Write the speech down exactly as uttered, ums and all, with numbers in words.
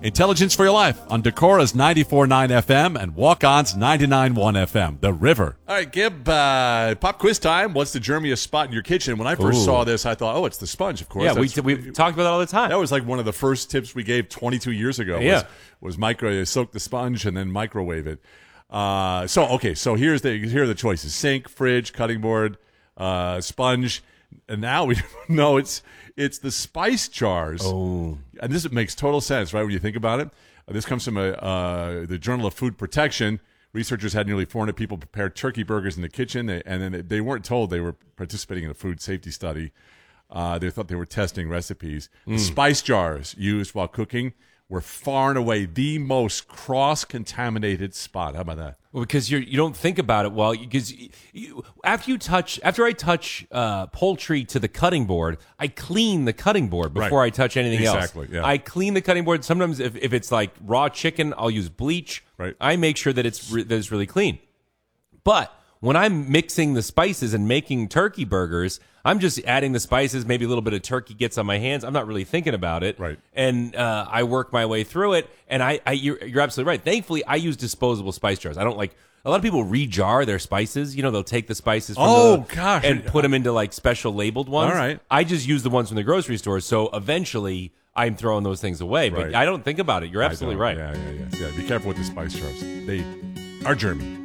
Intelligence for your life on Decora's ninety-four point nine F M and Walk-On's ninety-nine point one F M. The River. All right, Gib, uh, pop quiz time. What's the germiest spot in your kitchen? When I first Ooh. saw this, I thought, oh, it's the sponge, of course. Yeah, we That's, we talked about that all the time. That was like one of the first tips we gave twenty-two years ago. Yeah. Was, was micro soak the sponge and then microwave it. Uh, so okay, so here's the here are the choices: sink, fridge, cutting board, uh, sponge. And now we know it's it's the spice jars. Oh, and this makes total sense, right? When you think about it, uh, this comes from a, uh, the Journal of Food Protection. Researchers had nearly four hundred people prepare turkey burgers in the kitchen, they, and then they, they weren't told they were participating in a food safety study. Uh, they thought they were testing recipes. Mm. The spice jars used while cooking were far and away the most cross-contaminated spot. How about that? well, because you you don't think about it well. Because you, you, after you touch, after I touch uh, poultry to the cutting board, I clean the cutting board before Right. I touch anything Exactly, else. yeah. I clean the cutting board. Sometimes, if, if it's like raw chicken, I'll use bleach. Right. I make sure that it's re- that it's really clean. But when I'm mixing the spices and making turkey burgers, I'm just adding the spices. Maybe a little bit of turkey gets on my hands. I'm not really thinking about it. Right. And uh, I work my way through it. And I, I you're, you're absolutely right. Thankfully, I use disposable spice jars. I don't like a lot of people re-jar their spices. You know, they'll take the spices from Oh, the, gosh. and put them into like special labeled ones. All right. I just use the ones from the grocery store. So eventually, I'm throwing those things away. But Right. I don't think about it. You're I absolutely don't. right. Yeah, yeah, yeah, yeah. Be careful with the spice jars. They are germy.